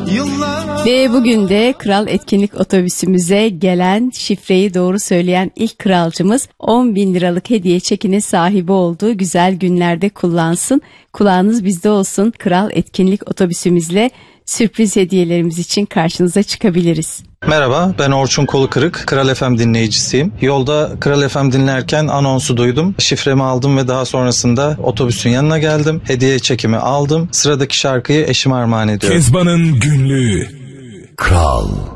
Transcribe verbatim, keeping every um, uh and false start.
Yıllar... Ve bugün de Kral Etkinlik Otobüsümüze gelen, şifreyi doğru söyleyen ilk kralcımız on bin liralık hediye çekinin sahibi olduğu güzel günlerde kullansın. Kulağınız bizde olsun. Kral Etkinlik Otobüsümüzle sürpriz hediyelerimiz için karşınıza çıkabiliriz. Merhaba, ben Orçun Kolukırık, Kral F M dinleyicisiyim. Yolda Kral F M dinlerken anonsu duydum. Şifremi aldım ve daha sonrasında otobüsün yanına geldim. Hediye çekimi aldım. Sıradaki şarkıyı eşime armağan ediyorum. Kezban'ın günlüğü. Kral